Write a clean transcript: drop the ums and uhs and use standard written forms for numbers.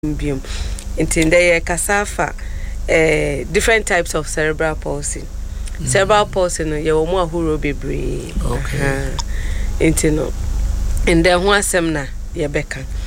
biom nti ndeye kasafa different types of cerebral palsy. Cerebral palsy no ye wo mu ahoro bebre. Okay. Nti no ende ho asem na ye beka